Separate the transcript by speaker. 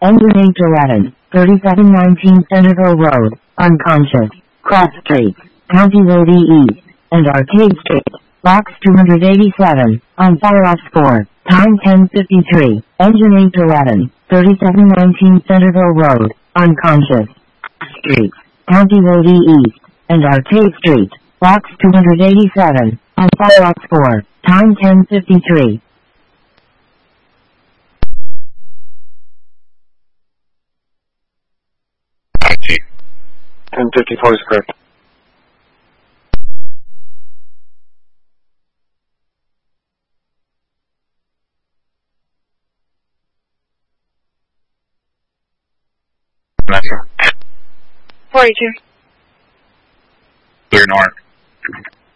Speaker 1: Engine 811, 3719 Centerville Road, unconscious, Cross Street, County Road E East, and Arcade Street, Box 287, on fire off score, time 10:53, Engine 811, 3719 Centerville Road, unconscious, Street, County Road E East, and Arcade Street, Box 287, on fire off score, time 10:53.
Speaker 2: IT. 1054 is correct. Metro.
Speaker 3: 42.
Speaker 2: Clear north.